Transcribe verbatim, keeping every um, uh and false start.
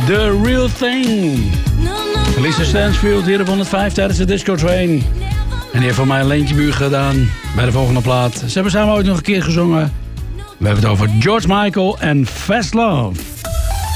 The Real Thing. Lisa Stansfield hier op honderdvijf tijdens de Disco Train. En die heeft voor mij een Leentje Buur gedaan bij de volgende plaat. Ze hebben samen ooit nog een keer gezongen. We hebben het over George Michael en Fast Love.